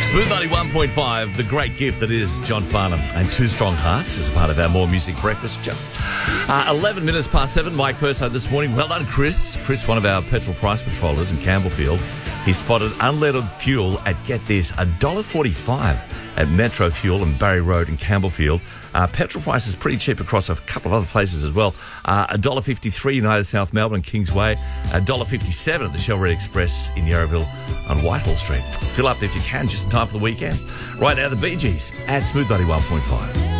Smooth 91.5, the great gift that is John Farnham and Two Strong Hearts as a part of our More Music Breakfast show. 11 minutes past 7, Mike Perso this morning. Well done, Chris. Chris, one of our petrol price patrollers in Campbellfield. He spotted unleaded fuel at, get this, $1.45 at Metro Fuel and Barry Road in Campbellfield. Petrol price is pretty cheap across a couple of other places as well. $1.53 United South Melbourne, Kingsway. $1.57 at the Shell Red Express in Yarraville on Whitehall Street. Fill up if you can, just in time for the weekend. Right now, the Bee Gees at Smooth 91.5.